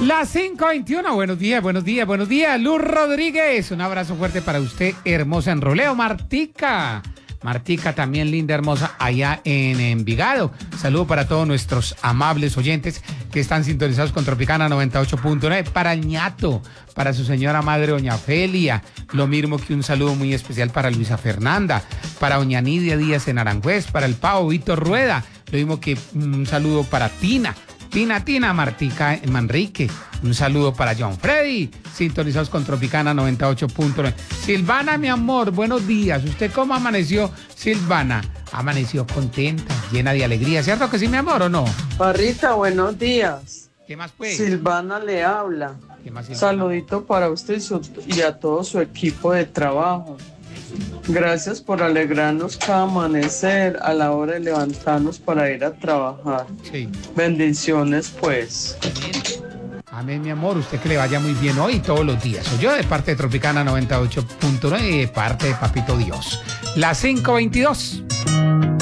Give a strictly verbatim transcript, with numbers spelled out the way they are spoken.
Las cinco veintiuno, buenos días, buenos días, buenos días. Luz Rodríguez, un abrazo fuerte para usted, hermosa en Roleo. Martica, Martica también linda, hermosa, allá en Envigado. Saludo para todos nuestros amables oyentes que están sintonizados con Tropicana noventa y ocho punto nueve. Para el ñato, para su señora madre, doña Felia. Lo mismo que un saludo muy especial para Luisa Fernanda, para doña Nidia Díaz en Aranjuez, para el pavo Víctor Rueda. Lo mismo que un saludo para Tina. Tina, Tina, Martica Manrique. Un saludo para John Freddy, sintonizados con Tropicana noventa y ocho punto nueve. Silvana, mi amor, buenos días. ¿Usted cómo amaneció, Silvana? Amaneció contenta, llena de alegría, ¿cierto que sí, mi amor, o no? Parrita, buenos días. ¿Qué más, pues? Silvana le habla. ¿Qué más, Silvana? Saludito para usted y, su- y a todo su equipo de trabajo. Gracias por alegrarnos cada amanecer a la hora de levantarnos para ir a trabajar. Sí. Bendiciones, pues. Amén, mi amor. Usted que le vaya muy bien hoy y todos los días. Soy yo de parte de Tropicana noventa y ocho punto nueve y de parte de Papito Dios. Las cinco veintidós.